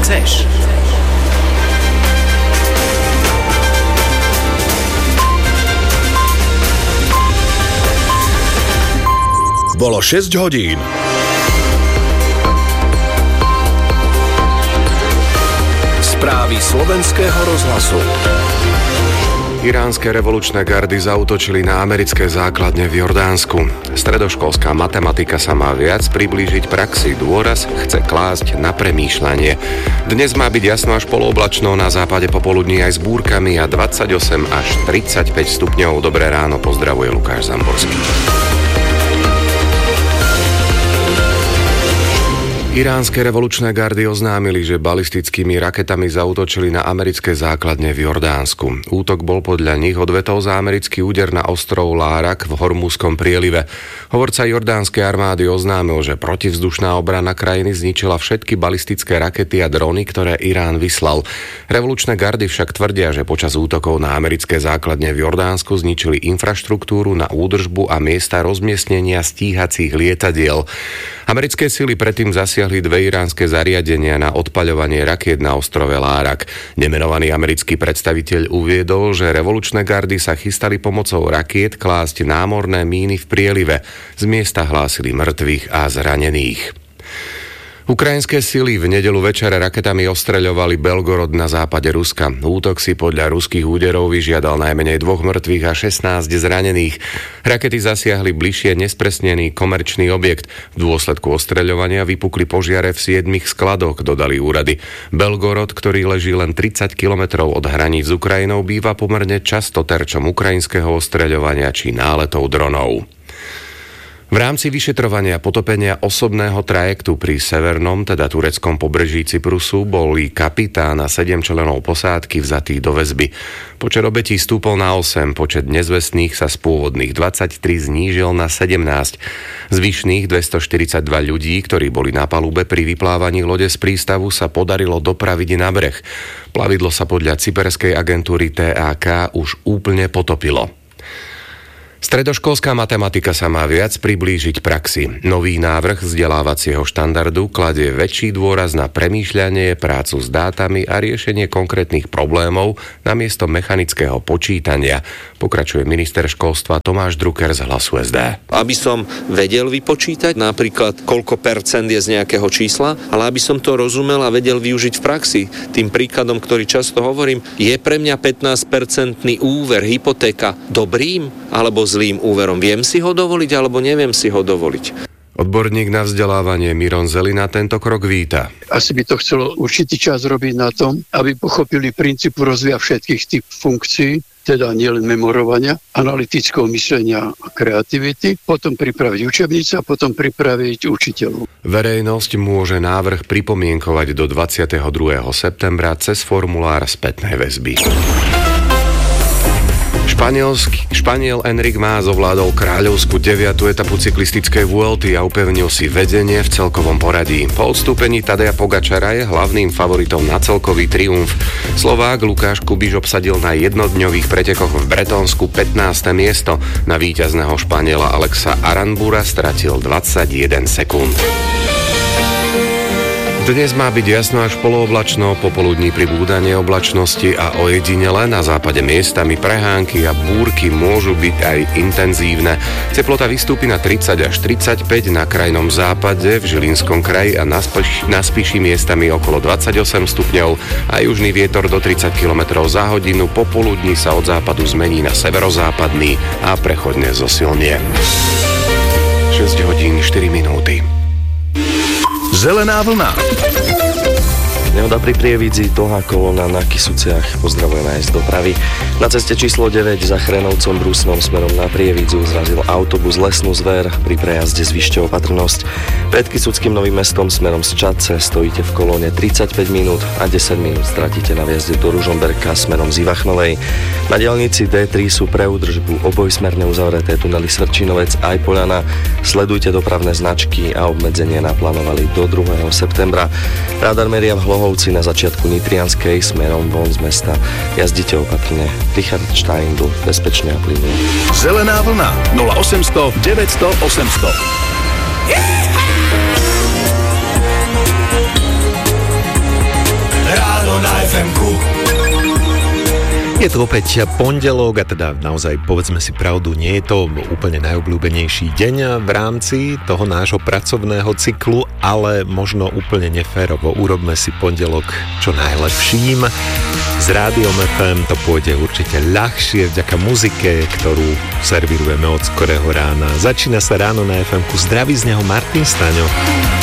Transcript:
chceš. Bolo 6 hodín. Správy slovenského rozhlasu. Iránske revolučné gardy zaútočili na americké základne v Jordánsku. Stredoškolská matematika sa má viac priblížiť praxi. Dôraz chce klásť na premýšľanie. Dnes má byť jasno až polooblačno, na západe popoludní aj s búrkami a 28 až 35 stupňov. Dobré ráno, pozdravuje Lukáš Zamborský. Iránske revolučné gardy oznámili, že balistickými raketami zaútočili na americké základne v Jordánsku. Útok bol podľa nich odvetou za americký úder na ostrov Lárak v Hormúzskom prielive. Hovorca jordánskej armády oznámil, že protivzdušná obrana krajiny zničila všetky balistické rakety a drony, ktoré Irán vyslal. Revolučné gardy však tvrdia, že počas útokov na americké základne v Jordánsku zničili infraštruktúru na údržbu a miesta rozmiestnenia stíhacích lietadiel. Americké sily predtým zasiahli 2 iránske zariadenia na odpaľovanie rakiet na ostrove Lárak. Nemenovaný americký predstaviteľ uviedol, že revolučné gardy sa chystali pomocou rakiet klásť námorné míny v prielive. Z miesta hlásili mŕtvych a zranených. Ukrajinské sily v nedeľu večer raketami ostreľovali Belgorod na západe Ruska. Útok si podľa ruských úderov vyžiadal najmenej 2 mŕtvych a 16 zranených. Rakety zasiahli bližšie nespresnený komerčný objekt. V dôsledku ostreľovania vypukli požiare v 7 skladoch, dodali úrady. Belgorod, ktorý leží len 30 kilometrov od hraníc s Ukrajinou, býva pomerne často terčom ukrajinského ostreľovania či náletov dronov. V rámci vyšetrovania potopenia osobného trajektu pri severnom, teda tureckom pobreží Cyprusu, boli kapitán a 7 členov posádky vzatí do väzby. Počet obetí stúpol na 8, počet nezvestných sa z pôvodných 23 znížil na 17. Zvyšných 242 ľudí, ktorí boli na palube pri vyplávaní lode z prístavu, sa podarilo dopraviť na breh. Plavidlo sa podľa cyperskej agentúry TAK už úplne potopilo. Stredoškolská matematika sa má viac priblížiť praxi. Nový návrh vzdelávacieho štandardu kladie väčší dôraz na premýšľanie, prácu s dátami a riešenie konkrétnych problémov namiesto mechanického počítania, pokračuje minister školstva Tomáš Drucker z Hlasu SD. Aby som vedel vypočítať napríklad koľko percent je z nejakého čísla, ale aby som to rozumel a vedel využiť v praxi. Tým príkladom, ktorý často hovorím, je pre mňa 15% úver, hypotéka dobrým alebo zlým úverom. Viem si ho dovoliť, alebo neviem si ho dovoliť. Odborník na vzdelávanie Miron Zelina tento krok víta. Asi by to chcelo určitý čas robiť na tom, aby pochopili princíp rozvoja všetkých tých funkcií, teda nielen memorovania, analytického myslenia a kreativity, potom pripraviť učebnice a potom pripraviť učiteľov. Verejnosť môže návrh pripomienkovať do 22. septembra cez formulár spätnej väzby. Španiel Enric Mas ovládol kráľovskú 9. etapu cyklistickej Vuelty a upevnil si vedenie v celkovom poradí. Po odstúpení Tadeja Pogačara je hlavným favoritom na celkový triumf. Slovák Lukáš Kubiš obsadil na jednodňových pretekoch v Bretónsku 15. miesto. Na víťazného Španiela Alexa Aranbura stratil 21 sekúnd. Dnes má byť jasno až polooblačno, popoludní pribúdanie oblačnosti a ojedinele na západe miestami prehánky a búrky môžu byť aj intenzívne. Teplota vystúpi na 30 až 35 na krajnom západe, v Žilinskom kraji a na Spiši miestami okolo 28 stupňov a južný vietor do 30 km za hodinu. Popoludní sa od západu zmení na severozápadný a prechodne zosilnie. 6 hodín 4 minúty. Zelená vlna. Nehoda pri Prievidzi, dlhá kolóna na Kysuciach. Pozdravujeme aj z dopravy. Na ceste číslo 9 za Chrenovcom Brusnom smerom na Prievidzu zrazil autobus Lesnú zver pri prejazde z Vyšťou Opatrnosť. Pred Kysuckým Novým Mestom smerom z Čadce stojíte v kolóne 35 minút a 10 minút stratíte na vjazde do Ružomberka smerom z Ivachnovej. Na diaľnici D3 sú pre údržbu obojsmerne uzavreté tunely Svrčinovec aj Poľana. Sledujte dopravné značky a obmedzenie naplánovali do 2. septembra. Radar meria v Hlohovci na začiatku Nitrianskej smerom von z mesta. Jazdite opatrne. Richard Steindl, bezpečne a plynulo. Zelená vlna 0800 900 800. Je to opäť pondelok a teda naozaj povedzme si pravdu, nie je to úplne najobľúbenejší deň v rámci toho nášho pracovného cyklu, ale možno úplne neférovo urobme si pondelok čo najlepším. S Rádiom FM to pôjde určite ľahšie vďaka muzike, ktorú servírujeme od skorého rána. Začína sa ráno na FM-ku, zdraví z neho Martin Staňo.